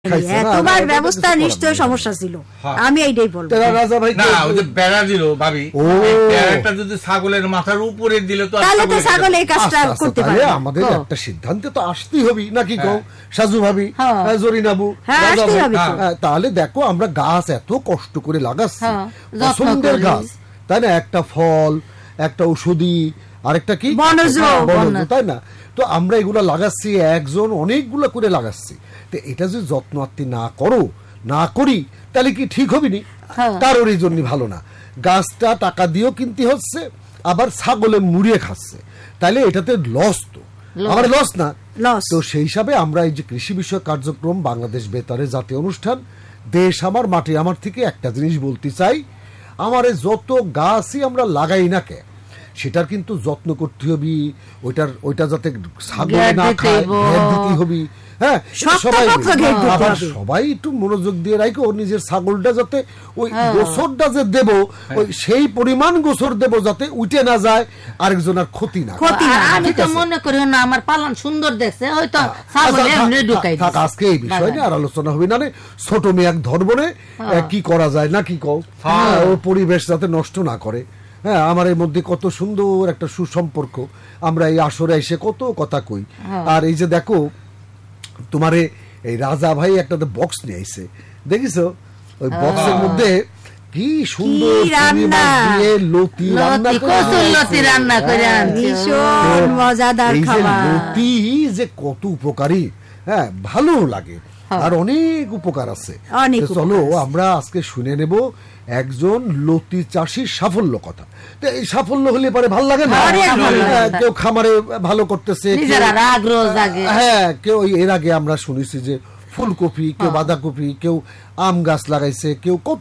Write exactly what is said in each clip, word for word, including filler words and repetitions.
তোমার ব্যবস্থা নিশ্চয় সমস্যা ছিল, আমি এইটাই বলবো। রাজা ভাই না ওই যে বেড়া দিল ভাবি, বেড়াটা যদি ছাগলের মাথার উপরে দিলে তো তাহলে তো ছাগল এই কাজটা করতে পারে। আমাদের একটা সিদ্ধান্তে তো আসতেই হবে নাকি কও সাজু ভাবি, জরিনাবু, তাহলে দেখো আমরা গাছ এত কষ্ট করে লাগাচ্ছি, পছন্দের গাছ তাই না, একটা ফল একটা ঔষধি আরেকটা কি বনজ, তাই না, তো আমরা এগুলা লাগাচ্ছি একজন অনেকগুলো করে লাগাচ্ছি, তো এটা যদি যত্ন আত্মি না করো না করি তাহলে কি ঠিক হবে নি? কারোর এই জন্য ভালো না, গাছটা টাকা দিয়েও কিনতে হচ্ছে আবার ছাগলে মুড়িয়ে খাচ্ছে, তাহলে এটাতে লস, তো আমার লস না। তো সেই হিসাবে আমরা এই যে কৃষি বিষয়ক কার্যক্রম বাংলাদেশ বেতারের জাতীয় অনুষ্ঠান দেশ আমার মাটি আমার থেকে একটা জিনিস বলতে চাই, আমার যত গাছই আমরা লাগাই না কে সেটার কিন্তু যত্ন করতে হবে, ওইটার ওইটা যাতে ছাগল না খায় দিতে হবে। হ্যাঁ, সবাই আবার সবাই একটু মনোযোগ দিয়ে রাখো নিজের ছাগলটা যাতে ওই গোসরটা যে দেব ওই সেই পরিমাণ গোসর দেব যাতে উঠে না যায় আরেকজনের ক্ষতি না। আমি তো মনে করি না আমার পালন সুন্দর দেখছে হয়তো আজকে এই বিষয় নিয়ে আর আলোচনা হবে না, ছোট মেয়ে এক ধর্মনে কি করা যায় না কি কও, ও পরিবেশ যাতে নষ্ট না করে। হ্যাঁ, আমার এর মধ্যে কত সুন্দর একটা সুসম্পর্ক, আমরা এই আসরে এসে কত কথা কই। আর এই যে দেখো তোমারে এই রাজা ভাই একটা বক্স নিয়ে আইছে, দেখিছো ওই বক্সের মধ্যে কি সুন্দর লতি রান্না করে, মজাদার খাবার, লতি যে কত উপকারী, হ্যাঁ ভালো লাগে আর অনেক উপকার আছে। চলো আমরা আজকে শুনে নেব একজন লতি চাষির সাফল্য কথা। এই সাফল্য হলে পরে ভালো লাগে না, কেউ খামারে ভালো করতেছে, হ্যাঁ কেউ এর আগে আমরা শুনেছি যে ফুলকপি, কেউ বাঁধাকপি, কেউ আম গাছ লাগাইছে, কেউ কত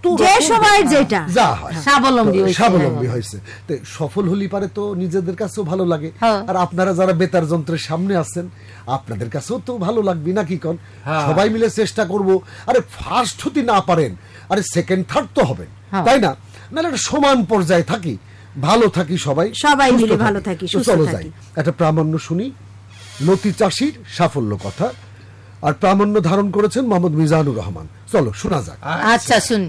যা হয় স্বাবলম্বী হয়েছে। তো সফল হলি পারে তো নিজেদের কাছেও ভালো লাগে, আর আপনারা যারা বেতার যন্ত্রের সামনে আছেন আপনাদের কাছেও তো ভালো লাগবে নাকি কোন? সবাই মিলে চেষ্টা করব, আরে ফার্স্ট হতে না পারেন আরে সেকেন্ড থার্ড তো হবেন, তাই না? নাহলে একটা সমান পর্যায়ে থাকি, ভালো থাকি, সবাই সবাই মিলে ভালো থাকি, চলো যাই একটা প্রামাণ্য শুনি লতি চাষির সাফল্য কথা। আর প্রামাণ্য ধারণ করেছেন মোহাম্মদ মিজানুর রহমান, চলো শোনা যাক। আচ্ছা শুনি।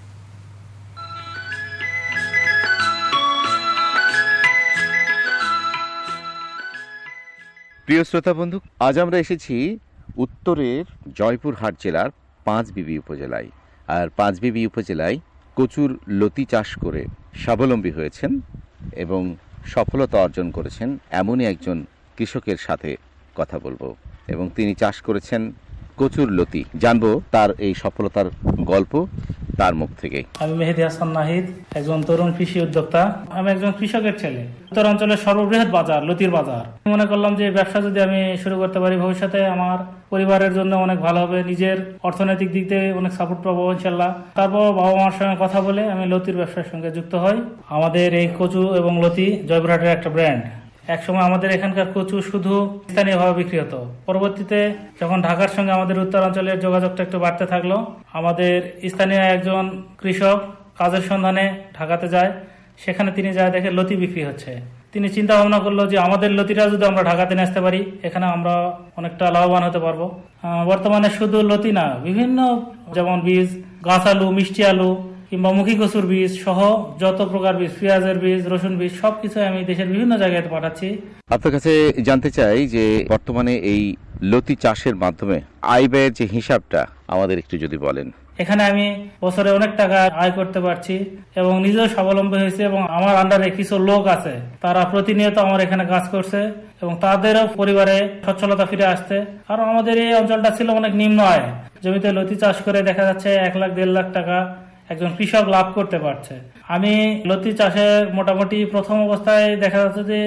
প্রিয় শ্রোতা বন্ধু, আজ আমরা এসেছি উত্তরের জয়পুরহাট জেলার পাঁচবিবি উপজেলায়। আর পাঁচবিবি উপজেলায় কচুর লতি চাষ করে স্বাবলম্বী হয়েছেন এবং সফলতা অর্জন করেছেন এমনই একজন কৃষকের সাথে কথা বলবো, এবং তিনি চাষ করেছেন কচুর লতি। জানবো তার এই সফলতার গল্প তার মুখ থেকে। আমি মেহেদি হাসান নাহিদ, একজন তরুণ কৃষি উদ্যোক্তা। আমি একজন কৃষকের ছেলে। উত্তর অঞ্চলের সর্ববৃহৎ বাজার লতির বাজার। মনে করলাম যে ব্যবসা যদি আমি শুরু করতে পারি ভবিষ্যতে আমার পরিবারের জন্য অনেক ভালো হবে, নিজের অর্থনৈতিক দিক দিয়ে অনেক সাপোর্ট পাবো ইনশাল্লাহ। তারপর বাবা মার সঙ্গে কথা বলে আমি লতির ব্যবসার সঙ্গে যুক্ত হই। আমাদের এই কচু এবং লতি জয়পুরহাটের একটা ব্র্যান্ড। একসময় আমাদের এখানকার কচু শুধু স্থানীয়ভাবে বিক্রি হতো। পরবর্তীতে যখন ঢাকার সঙ্গে আমাদের উত্তরাঞ্চলের যোগাযোগটা একটু বাড়তে থাকলো, আমাদের স্থানীয় একজন কৃষক কাজের সন্ধানে ঢাকাতে যায়। সেখানে তিনি যায় দেখে লতি বিক্রি হচ্ছে। তিনি চিন্তা ভাবনা করলো যে আমাদের লতিটা যদি আমরা ঢাকাতে নিয়ে আসতে পারি, এখানে আমরা অনেকটা লাভবান হতে পারবো। বর্তমানে শুধু লতি না, বিভিন্ন যেমন বীজ, গাছ আলু, মিষ্টি আলু কিংবা মুখী কচুর বীজ সহ যত প্রকার বীজ, পেঁয়াজের বীজ, রসুন বীজ, সবকিছু আমি দেশের বিভিন্ন জায়গায় পাঠাচ্ছি। আপনার কাছে জানতে চাই যে বর্তমানে এই লতি চাষের মাধ্যমে আয় ব্যয়ের যে হিসাবটা আমাদের একটু যদি বলেন। এখানে আমি বছরে অনেক টাকা আয় করতে পারছি এবং নিজেও স্বাবলম্বী হয়েছে, এবং আমার আন্ডারে কিছু লোক আছে তারা প্রতিনিয়ত আমার এখানে কাজ করছে এবং তাদেরও পরিবারে সচ্ছলতা ফিরে আসছে। কারণ আমাদের এই অঞ্চলটা ছিল অনেক নিম্ন আয়, জমিতে লতি চাষ করে দেখা যাচ্ছে এক লাখ দেড় লাখ টাকা একজন কৃষক লাভ করতে পারছে। আমি লতি চাষে মোটামুটি প্রথম অবস্থায় দেখা যাচ্ছে যে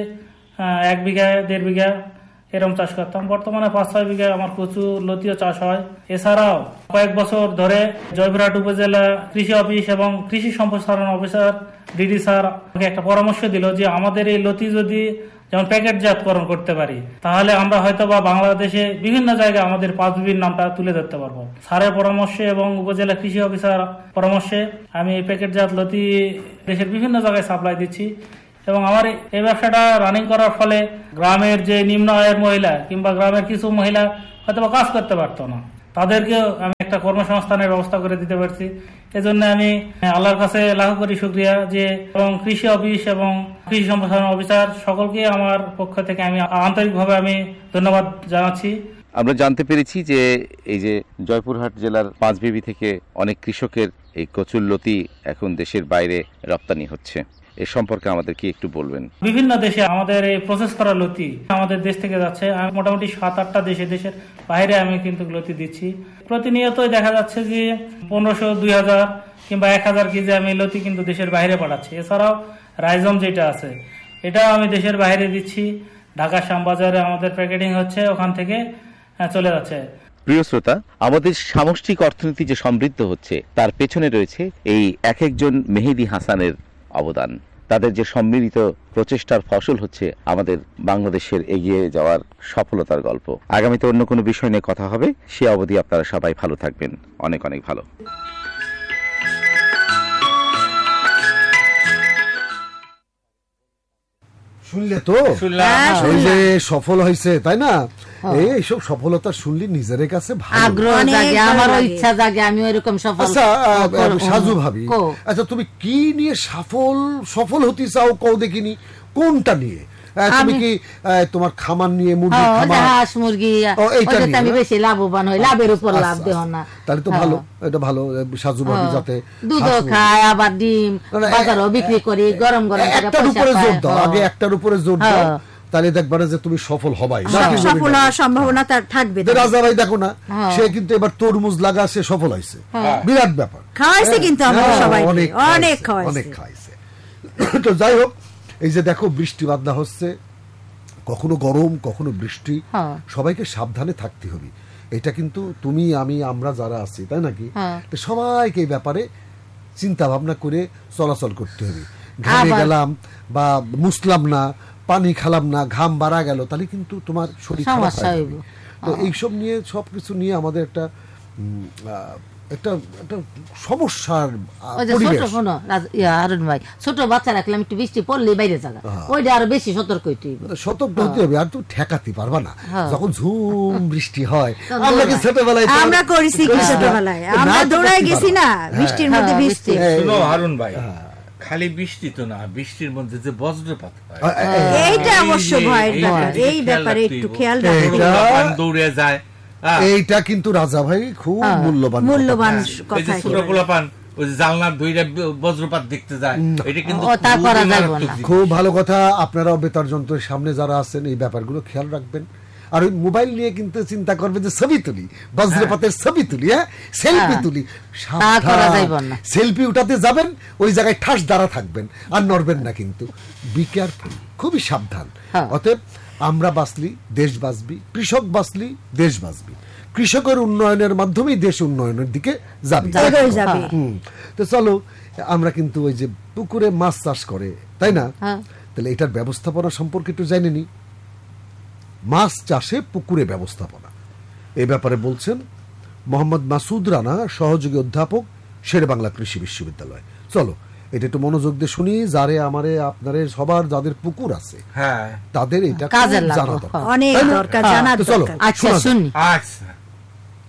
এক বিঘা দেড় বিঘা এরকম চাষ করতাম। বর্তমানে পাঁচ ছয় বিঘা আমার কচু লতিও চাষ হয়। এছাড়াও কয়েক বছর ধরে জয়পুরহাট উপজেলা কৃষি অফিস এবং কৃষি সম্প্রসারণ অফিসার ডিডি স্যার আমাকে একটা পরামর্শ দিল যে আমাদের এই লতি যদি যেমন প্যাকেটজাতকরণ করতে পারি তাহলে আমরা হয়তো বা বাংলাদেশে বিভিন্ন জায়গায় আমাদের পাঁচবিবির নামটা তুলে ধরতে পারবো। স্যারের পরামর্শে এবং উপজেলা কৃষি অফিসার পরামর্শে আমি প্যাকেটজাত লতি দেশের বিভিন্ন জায়গায় সাপ্লাই দিচ্ছি এবং আমার এই ব্যবসাটা রানিং করার ফলে গ্রামের যে নিম্ন আয়ের মহিলা কিংবা গ্রামের কিছু মহিলা হয়তো বা কাজ করতে পারতো না, তাদেরকে আমি একটা কর্মসংস্থানের ব্যবস্থা করে দিতে পারছি। এজন্য আমি আল্লাহর কাছে লাখ কোটি শুকরিয়া যে এবং কৃষি অফিস এবং কৃষি সম্প্রসারণ অফিসার সকলকে আমার পক্ষ থেকে আমি আন্তরিকভাবে আমি ধন্যবাদ জানাচ্ছি। আমরা জানতে পেরেছি যে এই যে জয়পুরহাট জেলার পাঁচবিবি থেকে অনেক কৃষকের এই কচুরলতি এখন দেশের বাইরে রপ্তানি হচ্ছে, এ সম্পর্কে আমাদের কি একটু বলবেন? বিভিন্ন দেশে আমাদের এই প্রসেস করা লতি আমাদের দেশ থেকে যাচ্ছে। আমি মোটামুটি সাত আটটা দেশে দেশের বাইরে আমি কিন্তু লতি দিচ্ছি। প্রতিনিয়তই দেখা যাচ্ছে যে পনেরোশো দুই হাজার কিংবা এক হাজার কেজি আমি লতি কিন্তু দেশের বাইরে পাঠাচ্ছি। এছাড়াও রাইজম যেটা আছে এটাও আমি দেশের বাইরে দিচ্ছি। ঢাকা শ্যামবাজারে আমাদের প্যাকেটিং হচ্ছে, ওখান থেকে চলে যাচ্ছে। প্রিয় শ্রোতা, আমাদের সামষ্টিক অর্থনীতি যে সমৃদ্ধ হচ্ছে তার পেছনে রয়েছে এই এক একজন মেহেদী হাসানের অবদান। তাদের যে সম্মিলিত প্রচেষ্টার ফসল হচ্ছে আমাদের বাংলাদেশের এগিয়ে যাওয়ার সফলতার গল্প। আগামীতে অন্য কোনো বিষয় নিয়ে কথা হবে, সে অবধি আপনারা সবাই ভালো থাকবেন। অনেক অনেক ভালো। শুনলে তো ওই যে সফল হয়েছে, তাই না? এইসব সফলতা শুনলে নিজের কাছে আগ্রহ জাগে, আমারও ইচ্ছা জাগে আমি ওইরকম সফল। আচ্ছা সাজু ভাবি, আচ্ছা তুমি কি নিয়ে সফল সফল হতে চাও কও দেখিনি, কোনটা নিয়ে? তুমি কি তোমার খামার নিয়ে, মুরগি খামার, হাঁস মুরগি, ওইটাতে আমি বেশি লাভবান হই, লাভের উপর লাভ দেহ না। তাহলে তো ভালো, এটা ভালো সাজু ভাবি, যাতে দুধও খায় আবার ডিম বাজারেও বিক্রি করি, গরম গরম একটার উপরে জোর দাও, আগে একটার উপরে জোর দাও, তাহলে দেখবা যে তুমি সফল হবাই, সফল হওয়ার সম্ভাবনা তার থাকবে। রাজা ভাই দেখো না, সে কিন্তু এবার তরমুজ লাগা, সে সফল হয়েছে, বিরাট ব্যাপার, খাওয়াইছে কিন্তু আমরা সবাই অনেক অনেক খাওয়াইছে। তো যাই হোক, এই যে দেখো বৃষ্টি বাদলা হচ্ছে, কখনো গরম কখনো বৃষ্টি, সবাইকে সাবধানে থাকতে হবে। এটা কিন্তু তুমি আমি আমরা যারা আছি, তাই নাকি, সবাইকে এই ব্যাপারে চিন্তা ভাবনা করে চলাচল করতে হবে। ঘামে গেলাম বা মুসলাম না, পানি খালাম না, ঘাম বাড়া গেল, তাহলে কিন্তু তোমার শরীর খারাপ হয়ে যাবে। তো এইসব নিয়ে সবকিছু নিয়ে আমাদের একটা একটা একটা সমস্যার ছোট বাচ্চা রাখলাম, একটু বৃষ্টি পড়লে বাইরে যাবে, ওইটা আরো বেশি সতর্ক হইতে হবে, সতর্ক হতে হবে। আর তুমি ঠেকাতে পারবা না, যখন ঝুম বৃষ্টি হয়। আমরা কি ছোটবেলায় আমরা করেছি, কি ছোটবেলায় আমরা দৌড়ায় গেছি না বৃষ্টির মধ্যে ভিজতে। শুনো হারুন ভাই, খালি বৃষ্টি তো না, বৃষ্টির মধ্যে যে বজ্রপাত হয় এইটা অবশ্য ভয়ের ব্যাপার, এই ব্যাপারে একটু খেয়াল রাখবেন। দৌড়ে যায়, এইটা কিন্তু রাজা ভাই খুব মূল্যবান মূল্যবান কথা। ওই জানলার দুইটা বজ্রপাত দেখতে যায়, এটা কিন্তু খুব ভালো কথা। আপনারাও বেতার যন্ত্রের সামনে যারা আছেন এই ব্যাপারগুলো খেয়াল রাখবেন। আর ওই মোবাইল নিয়ে কিন্তু চিন্তা করবে যে ছবি তুলি, বজ্রপাতের ছবি তুলি, হ্যাঁ সেলফি তুলি, সেলফি উঠাতে যাবেন ওই জায়গায় ঠাস দাঁড়া থাকবেন, আর নড়বেন না, কিন্তু বি কেয়ারফুল, খুবই সাবধান। অতএব আমরা বাঁচলি দেশ বাঁচবি, কৃষক বাঁচলি দেশ বাঁচবি, কৃষকের উন্নয়নের মাধ্যমেই দেশ উন্নয়নের দিকে যাবে। তো চলো, আমরা কিন্তু ওই যে পুকুরে মাছ চাষ করে, তাই না, তাহলে এটার ব্যবস্থাপনা সম্পর্কে একটু জেনে নি। মাছ চাষে পুকুরে ব্যবস্থাপনা, এই ব্যাপারে বলছেন মোহাম্মদ মাসুদ রানা, সহযোগী অধ্যাপক, শেরেবাংলা কৃষি বিশ্ববিদ্যালয়। চলো এটা একটু মনোযোগ দিয়ে শুনি, যারে আমারে আপনারে সবার যাদের পুকুর আছে তাদের এটা জানা দরকার, অনেক দরকার জানা দরকার। আচ্ছা শুনি। আচ্ছা